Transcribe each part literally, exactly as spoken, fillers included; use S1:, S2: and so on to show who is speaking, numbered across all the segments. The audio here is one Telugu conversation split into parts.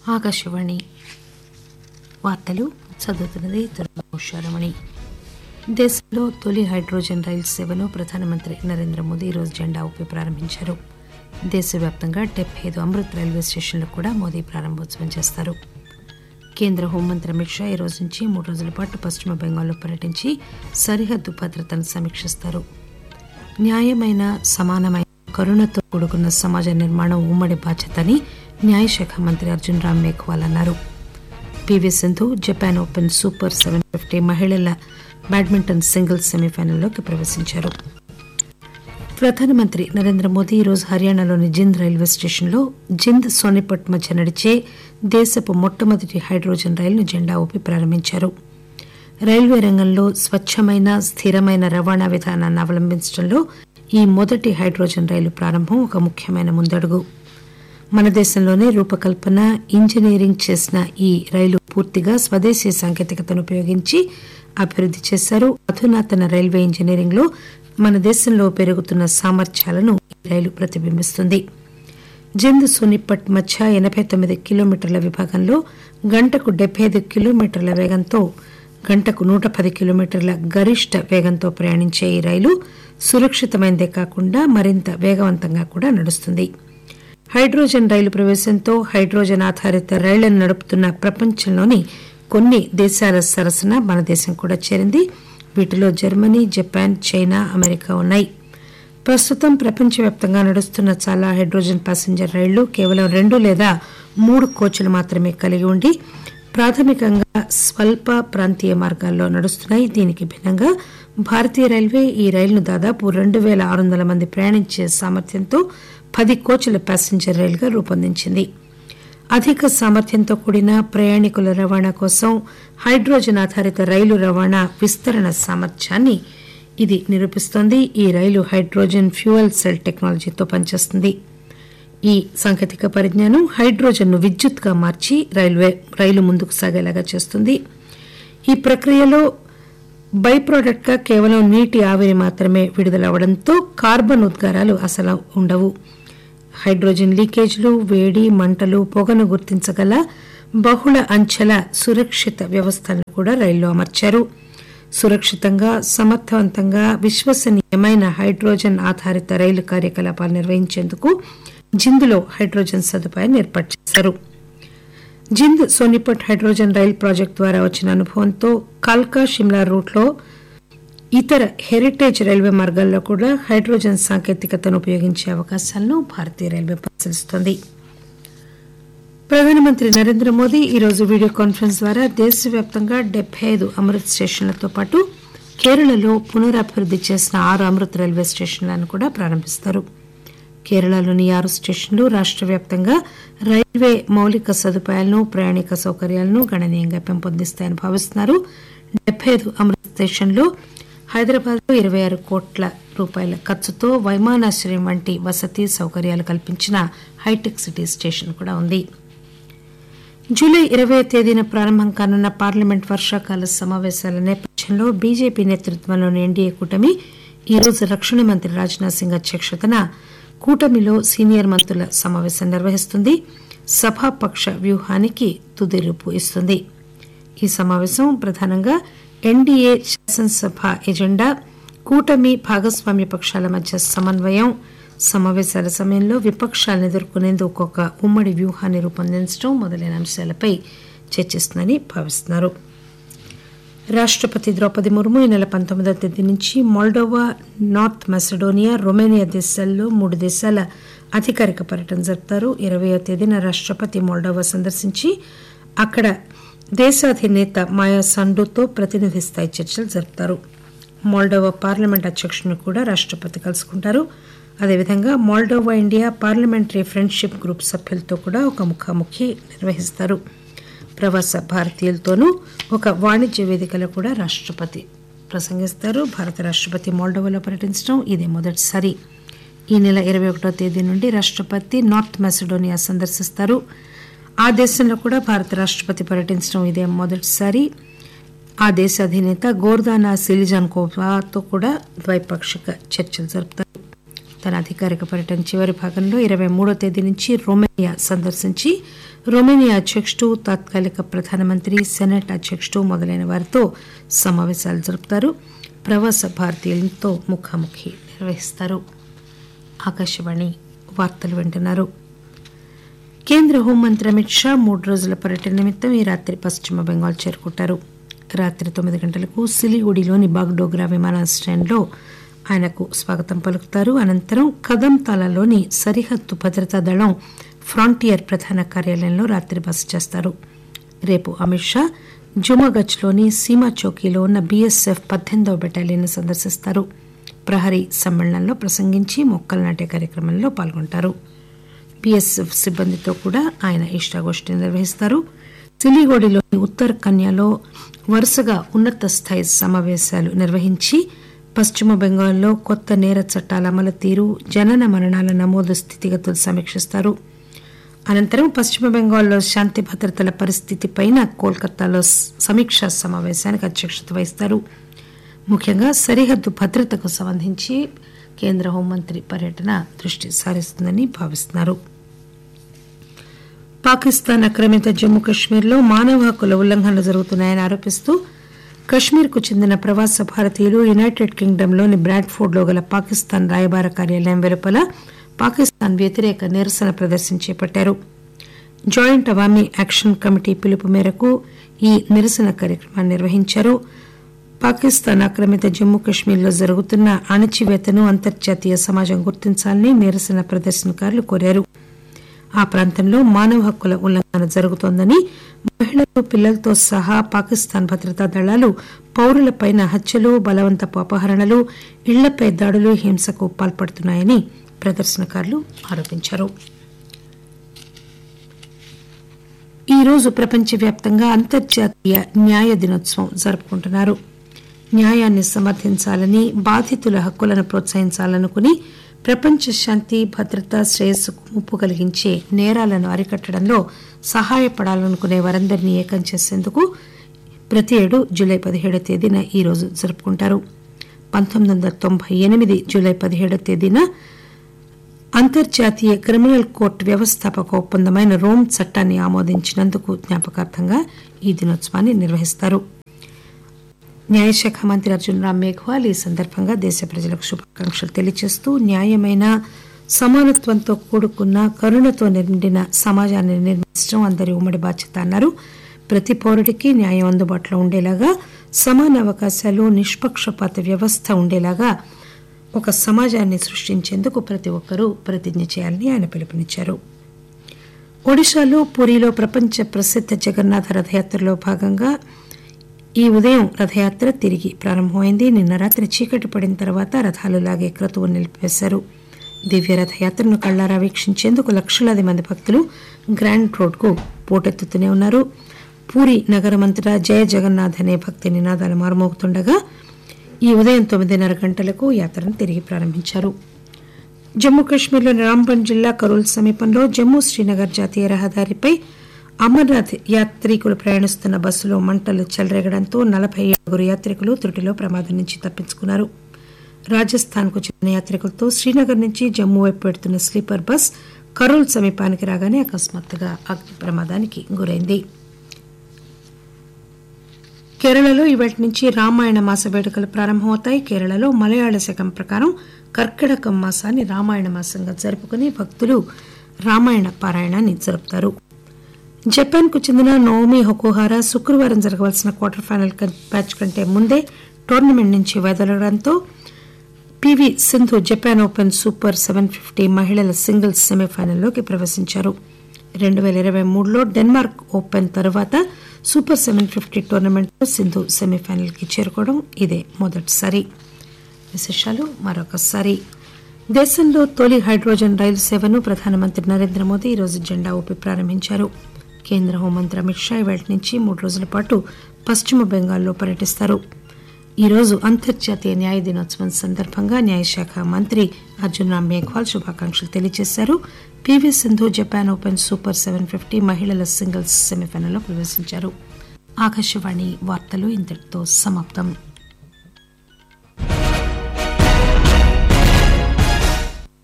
S1: ఆకాశవాణి వార్తలు చదువుతున్నది దుర్గారమణి. దేశంలో తొలి హైడ్రోజన్ రైలు సేవను ప్రధానమంత్రి నరేంద్ర మోదీ ఈరోజు జెండా ఊపి ప్రారంభించారు. దేశవ్యాప్తంగా డెబ్బై ఐదు అమృత్ రైల్వే స్టేషన్లకు కూడా మోదీ ప్రారంభోత్సవం చేస్తారు. కేంద్ర హోంమంత్రి అమిత్ షా ఈ రోజు నుంచి మూడు రోజుల పాటు పశ్చిమ బెంగాల్లో పర్యటించి సరిహద్దు భద్రతను సమీక్షిస్తారు. న్యాయమైన సమానమైన కరుణతో కూడుకున్న సమాజ నిర్మాణం ఉమ్మడి బాధ్యతని న్యాయశాఖ మంత్రి అర్జున్ రామ్ మేఘ్వాల్ అన్నారు. PV Sindhu Japan open super seven fifty మహిళల బ్యాడ్మింటన్ సింగిల్స్ సెమీఫైనల్లోకి ప్రవేశించారు. ప్రధానమంత్రి నరేంద్ర మోదీ ఈరోజు హర్యానాలోని జింద్ రైల్వే స్టేషన్లో జింద్ సోనిపట్ మధ్య నడిచే దేశపు మొట్టమొదటి హైడ్రోజన్ రైలును జెండా ఊపి ప్రారంభించారు. రైల్వే రంగంలో స్వచ్చమైన స్థిరమైన రవాణా విధానాన్ని అవలంబించడంలో ఈ మొదటి హైడ్రోజన్ రైలు ప్రారంభం ఒక ముఖ్యమైన ముందడుగు. మన దేశంలోనే రూపకల్పన ఇంజనీరింగ్ చేసిన ఈ రైలు పూర్తిగా స్వదేశీ సాంకేతికతను ఉపయోగించి అభివృద్ది చేశారు. అధునాతన రైల్వే ఇంజనీరింగ్ లో మన దేశంలో పెరుగుతున్న సామర్థ్యాలను ఈ రైలు ప్రతిబింబిస్తుంది. జింద్ సోనిపట్ మధ్య ఎనబై తొమ్మిది కిలోమీటర్ల విభాగంలో గంటకు డెబ్బై ఐదు కిలోమీటర్ల వేగంతో గంటకు నూట పది కిలోమీటర్ల గరిష్ట వేగంతో ప్రయాణించే ఈ రైలు సురక్షితమైనదే కాకుండా మరింత వేగవంతంగా కూడా నడుస్తుంది. హైడ్రోజన్ రైలు ప్రవేశంతో హైడ్రోజన్ ఆధారిత రైళ్లను నడుపుతున్న ప్రపంచంలోని కొన్ని దేశాల సరసన మన దేశం కూడా చేరింది. వీటిలో జర్మనీ, జపాన్, చైనా, అమెరికా ఉన్నాయి. ప్రస్తుతం ప్రపంచవ్యాప్తంగా నడుస్తున్న చాలా హైడ్రోజన్ ప్యాసింజర్ రైళ్లు కేవలం రెండు లేదా మూడు కోచ్లు మాత్రమే కలిగి ఉండి ప్రాథమికంగా స్వల్ప ప్రాంతీయ మార్గాల్లో నడుస్తున్నాయి. దీనికి భిన్నంగా భారతీయ రైల్వే ఈ రైలును దాదాపు రెండు పేల ఆరు వందల మంది ప్రయాణించే సామర్థ్యంతో పది కోచ్ల ప్యాసింజర్ రైలుగా రూపొందించింది. అధిక సామర్థ్యంతో కూడిన ప్రయాణికుల రవాణా కోసం హైడ్రోజన్ ఆధారిత రైలు రవాణా విస్తరణ సామర్థ్యాన్ని ఇది నిరూపిస్తోంది. ఈ రైలు హైడ్రోజన్ ఫ్యూయల్ సెల్ టెక్నాలజీతో పనిచేస్తుంది. ఈ సాంకేతిక పరిజ్ఞానం హైడ్రోజన్ ను విద్యుత్ గా మార్చి రైల్వే రైలు ముందుకు సాగేలాగా చేస్తుంది. ఈ ప్రక్రియలో బై ప్రొడక్ట్ గా కేవలం నీటి ఆవిరి మాత్రమే విడుదలవడంతో కార్బన్ ఉద్గారాలు అసలు ఉండవు. హైడ్రోజన్ లీకేజ్లు, వేడి, మంటలు, పొగను గుర్తించగల బహుళ అంచెల సురక్షిత వ్యవస్థలను కూడా రైల్లో అమర్చారు. సురక్షితంగా, సమర్థవంతంగా, విశ్వసనీయమైన హైడ్రోజన్ ఆధారిత రైలు కార్యకలాపాలు నిర్వహించేందుకు జింద్లో హైడ్రోజన్ సదుపాయాన్ని ఏర్పాటు చేశారు. జింద్ సోనిపట్ హైడ్రోజన్ రైలు ప్రాజెక్టు ద్వారా వచ్చిన అనుభవంతో కాల్కా షిమ్లా రూట్లో ఇతర హెరిటేజ్ రైల్వే మార్గాల్లో కూడా హైడ్రోజన్ సాంకేతికతను ఉపయోగించే అవకాశాలను భారతీయ రైల్వే పరిశీలిస్తోంది. ప్రధానమంత్రి నరేంద్ర మోదీ ఈరోజు వీడియో కాన్ఫరెన్స్ ద్వారా దేశవ్యాప్తంగా డెబ్బై ఐదు అమృత్ స్టేషన్లతో పాటు కేరళలో పునరాభివృద్ది చేసిన ఆరు అమృత్ రైల్వే స్టేషన్లను కూడా ప్రారంభిస్తారు. కేరళలోని ఆరు స్టేషన్లు రాష్ట్ర వ్యాప్తంగా రైల్వే మౌలిక సదుపాయాలను, ప్రయాణిక సౌకర్యాలను గణనీయంగా పెంపొందిస్తాయని భావిస్తున్నారు. డెబ్బై ఐదు అమృత్ స్టేషన్లో హైదరాబాద్ లో ఇరవై ఆరు కోట్ల రూపాయల ఖర్చుతో విమానాశ్రయం వంటి వసతి సౌకర్యాలు కల్పించిన హైటెక్ సిటీ స్టేషన్ కూడా ఉంది. జూలై ఇరవై తేదీన ప్రారంభం కానున్న పార్లమెంట్ వర్షాకాల సమావేశాల నేపథ్యంలో బీజేపీ నేతృత్వంలోని ఎన్డీఏ కూటమి ఈరోజు రక్షణ మంత్రి రాజ్నాథ్ సింగ్ అధ్యక్షతన కూటమిలో సీనియర్ మంత్రుల సమావేశం నిర్వహిస్తుంది. సభాపక్ష వ్యూహానికి తుది రూపు ఇస్తుంది. ఈ సమావేశం ప్రధానంగా ఎన్డీఏ శాసనసభ ఎజెండా, కూటమి భాగస్వామ్య పక్షాల మధ్య సమన్వయం, సమావేశాల సమయంలో విపక్షాలను ఎదుర్కొనేందుకు ఒక ఉమ్మడి వ్యూహాన్ని రూపొందించడం మొదలైన అంశాలపై చర్చిస్తుందని భావిస్తున్నారు. రాష్టపతి ద్రౌపది ముర్ము ఈ నెల పంతొమ్మిదవ తేదీ నుంచి మోల్డోవా, నార్త్ మెసడోనియా, రొమేనియా దేశాల్లో మూడు దేశాల అధికారిక పర్యటన జరుపుతారు. ఇరవయో తేదీన రాష్టపతి మోల్డోవా సందర్శించి అక్కడ దేశాధినేత మాయా సండుతో ప్రతినిధి స్థాయి చర్చలు జరుపుతారు. మోల్డోవా పార్లమెంట్ అధ్యక్షుడిని కూడా రాష్టపతి కలుసుకుంటారు. అదేవిధంగా Moldova India parliamentary friendship group సభ్యులతో కూడా ఒక ముఖాముఖి నిర్వహిస్తారు. ప్రవాస భారతీయులతోనూ ఒక వాణిజ్య వేదికలో కూడా రాష్టపతి ప్రసంగిస్తారు. భారత రాష్టపతి మోల్డోవాలో పర్యటించడం ఇదే మొదటిసారి. ఈ నెల ఇరవై ఒకటో తేదీ నుండి రాష్టపతి నార్త్ మెసడోనియా సందర్శిస్తారు. ఆ దేశంలో కూడా భారత రాష్టపతి పర్యటించడం ఇదే మొదటిసారి. ఆ దేశ అధినేత గోర్దానా సిలిజాన్కోవాతో కూడా ద్వైపాక్షిక చర్చలు జరుపుతారు. తన అధికారిక పర్యటన చివరి భాగంలో ఇరవై మూడో తేదీ నుంచి రొమేనియా సందర్శించి రొమేనియా అధ్యకుడు తాత్కాలిక ప్రధానమంత్రి సెనెట్ అధ్యకుడు మొదలైన వారితో సమావేశాలు జరుపుతారు. ప్రవాస భారతీయులతో ముఖాముఖి నిర్వహిస్తారు. ఆకాశవాణి వార్తలు వింటున్నారు. కేంద్ర హోంమంత్రి అమిత్ షా మూడు రోజుల పర్యటన నిమిత్తం ఈ రాత్రి పశ్చిమ బెంగాల్ చేరుకుంటారు. రాత్రి తొమ్మిది గంటలకు సిలిగుడిలోని బాగ్డోగ్రా విమానాశ్రయంలో ఆయనకు స్వాగతం పలుకుతారు. అనంతరం కదంతాలలోని సరిహద్దు భద్రతా దళం ఫ్రాంటియర్ ప్రధాన కార్యాలయంలో రాత్రి బస చేస్తారు. రేపు అమిత్ షా జుమాగచ్లోని సీమా చౌకీలో ఉన్న బీఎస్ఎఫ్ పద్దెనిమిదవ బెటాలియన్ సందర్శిస్తారు. ప్రహరీ సమ్మేళనంలో ప్రసంగించి మొక్కలు నాటే కార్యక్రమంలో పాల్గొంటారు. బీఎస్ఎఫ్ సిబ్బందితో కూడా ఆయన ఇష్టాగోష్ఠి నిర్వహిస్తారు. సిలిగోడిలోని ఉత్తర్ కన్యాలో వరుసగా ఉన్నత స్థాయి సమావేశాలు నిర్వహించి పశ్చిమ బెంగాల్లో కొత్త నేర చట్టాల అమలు తీరు, జనన మరణాల నమోదు స్థితిగతులు సమీక్షిస్తారు. అనంతరం పశ్చిమ బెంగాల్లో శాంతి భద్రతల పరిస్థితిపై కోల్కతాలో సమీక్షా సమావేశానికి అధ్యక్షత వహిస్తారు. ముఖ్యంగా సరిహద్దు భద్రతకు సంబంధించి కేంద్ర హోంమంత్రి పర్యటన దృష్టి సారిస్తుందని భావిస్తున్నారు. పాకిస్తాన్ ఆక్రమిత జమ్మూ కశ్మీర్లో మానవ హక్కుల ఉల్లంఘనలు జరుగుతున్నాయని ఆరోపిస్తూ కశ్మీర్కు చెందిన ప్రవాస భారతీయులు యునైటెడ్ కింగ్డమ్లోని బ్రాడ్ఫోర్డ్లో గల పాకిస్తాన్ రాయబార కార్యాలయం వెలుపల పాకిస్తాన్ వ్యతిరేక నిరసన ప్రదర్శన చేపట్టారు. జాయింట్ అవామీ యాక్షన్ కమిటీ పిలుపు మేరకు ఈ నిరసన కార్యక్రమాన్ని నిర్వహించారు. పాకిస్తాన్ ఆక్రమిత జమ్మూ కశ్మీర్లో జరుగుతున్న అణచివేతను అంతర్జాతీయ సమాజం గుర్తించాలని నిరసన ప్రదర్శనకారులు కోరారు. ఆ ప్రాంతంలో మానవ హక్కుల ఉల్లంఘన జరుగుతోందని, మహిళలు, పిల్లలతో సహా పాకిస్తాన్ భద్రతా దళాలు పౌరులపై హత్యలు, బలవంతపు అపహరణలు, ఇళ్లపై దాడులు, హింసకు పాల్పడుతున్నాయని ప్రదర్శనకారులు ఆరోపించారు. ఈరోజు ప్రపంచవ్యాప్తంగా అంతర్జాతీయ న్యాయ దినోత్సవం జరుపుకుంటున్నారు. న్యాయాన్ని సమర్థించాలని, బాధితుల హక్కులను ప్రోత్సహించాలనుకుని ప్రపంచ శాంతి, భద్రత, శ్రేయస్సుకు ముప్పు కలిగించే నేరాలను అరికట్టడంలో సహాయపడాలనుకునే వారందరినీ ఏకం చేసేందుకు ప్రతి ఏడు జూలై పదిహేడవ తేదీన ఈరోజు జరుపుకుంటారు. పంతొమ్మిది వందల తొంభై ఎనిమిది జూలై పదిహేడవ తేదీన అంతర్జాతీయ క్రిమినల్ కోర్టు వ్యవస్థాపక ఒప్పందమైన రోమ్ చట్టాన్ని ఆమోదించినందుకు జ్ఞాపకార్థంగా ఈ దినోత్సవాన్ని నిర్వహిస్తారు. న్యాయశాఖ మంత్రి అర్జున్ రామ్ మేఘ్వాల్ ఈ సందర్భంగా దేశ ప్రజలకు శుభాకాంక్షలు తెలియజేస్తూ న్యాయమైన, సమానత్వంతో కూడుకున్న, కరుణతో నిండిన సమాజాన్ని నిర్మించడం అందరి ఉమ్మడి బాధ్యత అన్నారు. ప్రతి పౌరుడికి న్యాయం అందుబాటులో ఉండేలాగా, సమాన అవకాశాలు, నిష్పక్షపాత వ్యవస్థ ఉండేలాగా ఒక సమాజాన్ని సృష్టించేందుకు ప్రతి ఒక్కరూ ప్రతిజ్ఞ చేయాలని ఆయన పిలుపునిచ్చారు. ఒడిశాలో పూరిలో ప్రపంచ ప్రసిద్ధ జగన్నాథ రథయాత్రలో భాగంగా ఈ ఉదయం రథయాత్ర తిరిగి ప్రారంభమైంది. నిన్న రాత్రి చీకటి పడిన తర్వాత రథాలు లాగే క్రతువును నిలిపివేశారు. దివ్య రథయాత్రను కళ్లారా వీక్షించేందుకు లక్షలాది మంది భక్తులు గ్రాండ్ రోడ్కు పోటెత్తుతూనే ఉన్నారు. పూరి నగరమంతటా జయ జగన్నాథ్ అనే భక్తి నినాదాలు మారుమోగుతుండగా ఈ ఉదయం తొమ్మిదిన్నర గంటలకు యాత్రను తిరిగి ప్రారంభించారు. జమ్మూ కశ్మీర్లోని రాంబన్ జిల్లా కరూల్ సమీపంలో జమ్మూ శ్రీనగర్ జాతీయ రహదారిపై అమర్నాథ్ యాత్రికులు ప్రయాణిస్తున్న బస్సులో మంటలు చెలరేగడంతో నలభై ఏడుగురు యాత్రికులు త్రుటిలో ప్రమాదం నుంచి తప్పించుకున్నారు. రాజస్థాన్ కు చెందిన యాత్రికులతో శ్రీనగర్ నుంచి జమ్మూ వైపు పెడుతున్న స్లీపర్ బస్ కరూల్ సమీపానికి రాగానే అకస్మాత్తుగా అగ్ని ప్రమాదానికి గురైంది. కేరళలో ఇవాటి నుంచి రామాయణ మాస వేడుకలు ప్రారంభమవుతాయి. కేరళలో మలయాళ శకం ప్రకారం కర్కిటకం మాసాన్ని రామాయణ మాసంగా జరుపుకుని భక్తులు రామాయణ పారాయణాన్ని జరుపుతారు. జపాన్ కు చెందిన నోమి ఒకుహారా శుక్రవారం జరగవలసిన క్వార్టర్ ఫైనల్ మ్యాచ్ కంటే ముందే టోర్నమెంట్ నుంచి వైదొలగడంతో PV Sindhu Japan open super seven fifty మహిళల సింగిల్స్ సెమీఫైనల్లోకి ప్రవేశించారు. రెండు పేల ఇరవై మూడులో డెన్మార్క్ ఓపెన్ తర్వాత సూపర్ సెవెన్ ఫిఫ్టీ టోర్నమెంట్లో సింధు సెమీఫైనల్ కి చేరుకోవడం ఇదే మొదటిసారి. విశేషాలు మరొకసారి. దేశంలో తొలి హైడ్రోజన్ రైలు సేవను ప్రధానమంత్రి నరేంద్ర మోదీ ఈరోజు జెండా ఊపి ప్రారంభించారు. కేంద్ర హోంమంత్రి అమిత్ షా ఇవాటి నుంచి మూడు రోజుల పాటు పశ్చిమ బెంగాల్లో పర్యటిస్తారు. ఈరోజు అంతర్జాతీయ న్యాయ దినోత్సవం సందర్భంగా న్యాయశాఖ మంత్రి అర్జున్ రామ్ మేఘ్వాల్ శుభాకాంక్షలు తెలియజేశారు. PV Sindhu Japan open super seven fifty మహిళల సింగిల్స్ సెమీఫైనల్లో ప్రవేశించారు. ఆకాశవాణి వార్తలు ఇంతటితో సమాప్తం.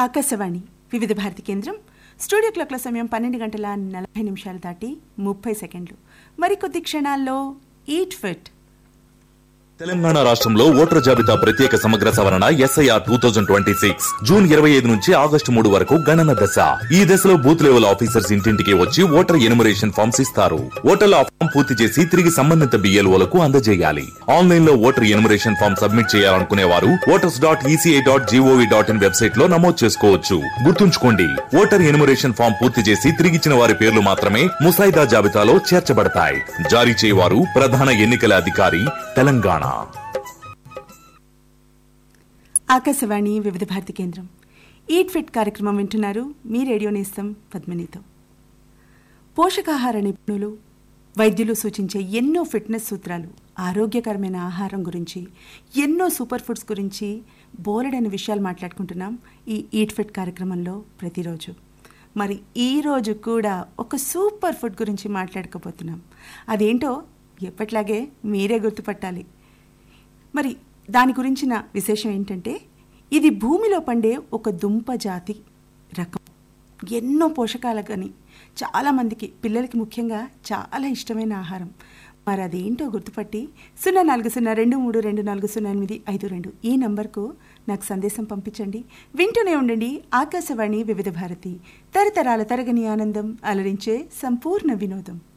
S2: ఆకాశవాణి వివిధ భారతి కేంద్రం. స్టూడియో క్లాక్ల సమయం పన్నెండు గంటల నలభై నిమిషాలు దాటి ముప్పై సెకండ్లు. మరికొద్ది క్షణాల్లో ఈట్ ఫిట్.
S3: తెలంగాణ రాష్ట్రంలో ఓటర్ జాబితా ప్రత్యేక సమగ్ర సవరణ SIR two thousand twenty six June ఇరవై ఐదు నుంచి ఆగస్టు మూడు వరకు గణన దశ. ఈ దశలో బూత్ లెవెల్ ఆఫీసర్స్ ఇంటింటికి వచ్చి ఓటర్ ఎన్యుమరేషన్ ఫామ్స్ ఇస్తారు. ఓటర్లు ఆ ఫామ్ పూర్తి చేసి తిరిగి సంబంధిత బిఎల్ఓలకు అందజేయాలి. ఆన్లైన్ లో ఓటర్ ఎన్యుమరేషన్ ఫామ్ సబ్మిట్ చేయాలనుకునే వారు voters dot ECI dot GOV dot in website లో నమోదు చేసుకోవచ్చు. గుర్తుంచుకోండి, ఓటర్ ఎన్యుమరేషన్ ఫామ్ పూర్తి చేసి తిరిగిచ్చిన వారి పేర్లు మాత్రమే ముసాయిదా జాబితాలో చేర్చబడతాయి. జారీ చేయవారు ప్రధాన ఎన్నికల అధికారి, తెలంగాణ.
S2: ఆకాశవాణి వివిధ భారతి కేంద్రం. ఈట్ ఫిట్ కార్యక్రమం వింటున్నారు. మీ రేడియో నేస్తం పద్మినితో. పోషకాహార నిపుణులు, వైద్యులు సూచించే ఎన్నో ఫిట్నెస్ సూత్రాలు, ఆరోగ్యకరమైన ఆహారం గురించి, ఎన్నో సూపర్ ఫుడ్స్ గురించి బోలెడని విషయాలు మాట్లాడుకుంటున్నాం ఈ ఈట్ ఫిట్ కార్యక్రమంలో ప్రతిరోజు. మరి ఈరోజు కూడా ఒక సూపర్ ఫుడ్ గురించి మాట్లాడుకోబోతున్నాం. అదేంటో ఎప్పట్లాగే మీరే గుర్తుపట్టాలి. మరి దాని గురించిన విశేషం ఏంటంటే, ఇది భూమిలో పండే ఒక దుంప జాతి రకం. ఎన్నో పోషకాలు కానీ చాలామందికి, పిల్లలకి ముఖ్యంగా చాలా ఇష్టమైన ఆహారం. మరి అదేంటో గుర్తుపట్టి సున్నా నాలుగు సున్నా రెండు మూడు రెండు నాలుగు సున్నా ఎనిమిది ఐదు రెండు ఈ నంబర్కు నాకు సందేశం పంపించండి. వింటూనే ఉండండి ఆకాశవాణి వివిధ భారతి, తరతరాల తరగని ఆనందం, అలరించే సంపూర్ణ వినోదం.